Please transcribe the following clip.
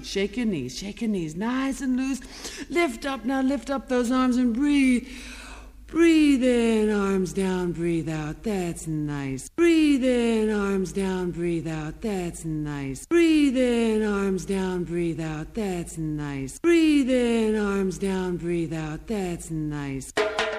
Shake your knees, nice and loose. Lift up now, lift up those arms and breathe. Breathe in, arms down, breathe out, that's nice. Breathe in, arms down, breathe out, that's nice. Breathe in, arms down, breathe out, that's nice. Breathe in, arms down, breathe out, that's nice.